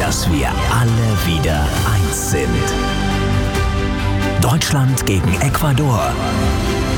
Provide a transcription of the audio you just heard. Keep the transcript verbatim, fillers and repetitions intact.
dass wir alle wieder eins sind. Deutschland gegen Ecuador.